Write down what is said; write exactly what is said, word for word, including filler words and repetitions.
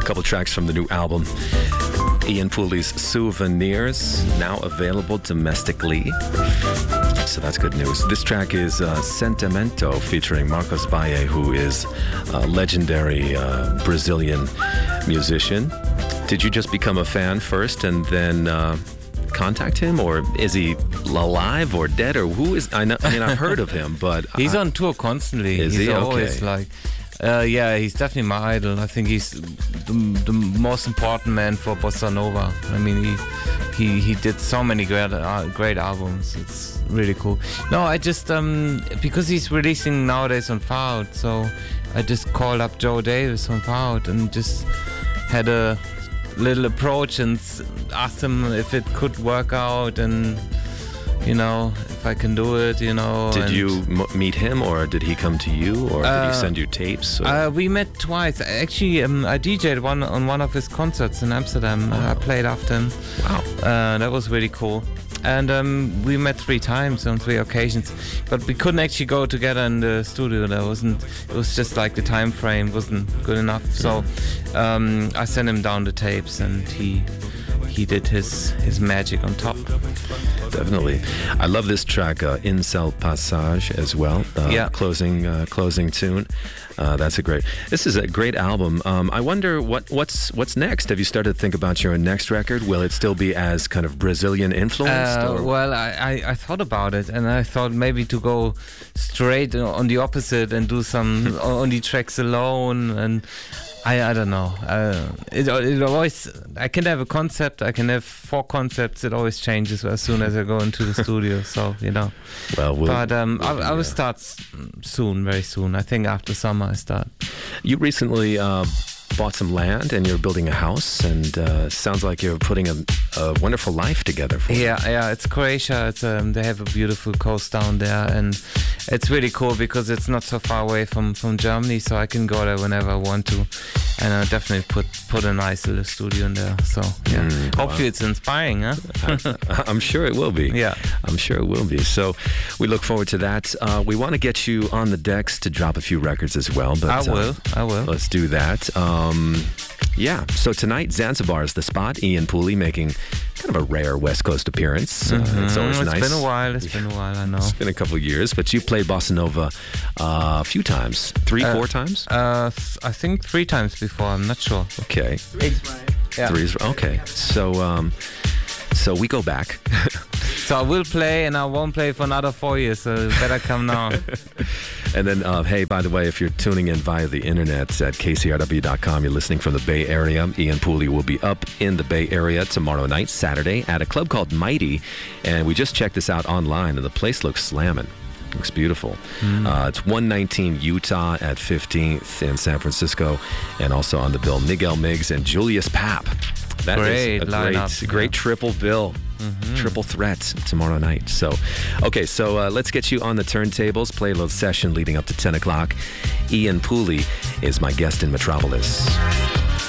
couple tracks from the new album. Ian Pooley's Souvenirs, now available domestically. So that's good news. This track is uh, Sentimento, featuring Marcos Valle, who is a legendary uh, Brazilian musician. Did you just become a fan first and then uh, contact him, or is he alive or dead, or who is? I know. I mean, I've heard of him, but he's I, on tour constantly. Is he's he? always Okay. like. Uh, yeah, he's definitely my idol. I think he's the, the most important man for bossa nova. I mean, he he, he did so many great uh, great albums. It's really cool. No, I just um because he's releasing nowadays on Far Out, so I just called up Joe Davis on Far Out and just had a little approach and asked him if it could work out, and you know, if I can do it, you know. Did and you m- meet him, or did he come to you, or did he Uh, send you tapes? Or? Uh, we met twice. Actually, um, I D J'd one on one of his concerts in Amsterdam. Uh, I played after him. Wow. Uh, that was really cool. And um, we met three times on three occasions, but we couldn't actually go together in the studio. There wasn't. It was just like the time frame wasn't good enough. So um, I sent him down the tapes, and he he did his his magic on top. Definitely. I love this track, uh, Incel Passage, as well. Uh, Yeah. Closing uh, closing tune. Uh, that's a great. This is a great album. Um, I wonder what what's what's next. Have you started to think about your next record? Will it still be as kind of Brazilian influenced? Uh, or? well, I, I, I thought about it, and I thought maybe to go straight on the opposite and do some only tracks alone, and I I don't know. Uh, it it always I can have a concept. I can have four concepts. It always changes as soon as I go into the studio. So you know. Well, we'll But um, we'll I, be, I will uh, start s- soon, very soon. I think after summer I start. You recently uh, bought some land and you're building a house, and uh, sounds like you're putting a, a wonderful life together for you. Yeah, yeah, it's Croatia. It's um, they have a beautiful coast down there, and it's really cool because it's not so far away from, from Germany, so I can go there whenever I want to, and I definitely put put a nice little studio in there. So yeah, Mm, hopefully wow. it's inspiring, huh? I, I'm sure it will be. Yeah. I'm sure it will be. So we look forward to that. Uh, we want to get you on the decks to drop a few records as well. But I will, uh, I will. Let's do that. Um, yeah. So tonight, Zanzibar is the spot. Ian Pooley making kind of a rare West Coast appearance. Uh, it's always Mm, it's nice. been a while. It's been a while. I know. It's been a couple of years, but you played Bossa Nova uh, a few times. Three, Uh, four times? Uh, th- I think three times before. I'm not sure. Okay. Yeah. Three is okay. So, um, so we go back. So I will play, and I won't play for another four years. So you better come now. And then, uh, hey, by the way, if you're tuning in via the internet at K C R W dot com, you're listening from the Bay Area. Ian Pooley will be up in the Bay Area tomorrow night, Saturday, at a club called Mighty. And we just checked this out online, and the place looks slamming. Looks beautiful. Uh, it's one nineteen Utah at fifteenth in San Francisco, and also on the bill, Miguel Miggs and Julius Papp. That Great is a lineup, great, great yeah. triple bill. Triple threat tomorrow night. So, okay, so uh, let's get you on the turntables, play a little session leading up to ten o'clock. Ian Pooley is my guest in Metropolis.